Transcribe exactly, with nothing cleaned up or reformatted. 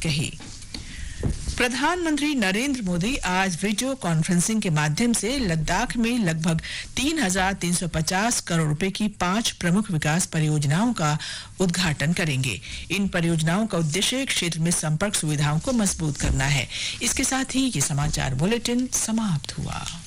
कही। प्रधानमंत्री नरेंद्र मोदी आज वीडियो कॉन्फ्रेंसिंग के माध्यम से लद्दाख में लगभग तीन हज़ार तीन सौ पचास करोड़ रुपए की पांच प्रमुख विकास परियोजनाओं का उद्घाटन करेंगे। इन परियोजनाओं का उद्देश्य क्षेत्र में संपर्क सुविधाओं को मजबूत करना है। इसके साथ ही ये समाचार बुलेटिन समाप्त हुआ।